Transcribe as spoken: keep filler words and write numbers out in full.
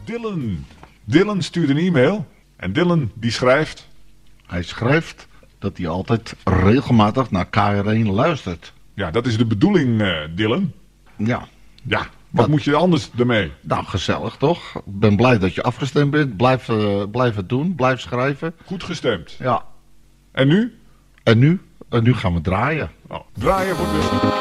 Dylan. Dylan stuurt een e-mail. En Dylan die schrijft... Hij schrijft dat hij altijd regelmatig naar K R één luistert. Ja, dat is de bedoeling, uh, Dylan. Ja. Ja, wat Dat- moet je anders ermee? Nou, gezellig toch? Ik ben blij dat je afgestemd bent. Blijf, uh, blijf het doen. Blijf schrijven. Goed gestemd. Ja. En nu? En nu? En nu gaan we draaien. Oh, draaien wordt dus...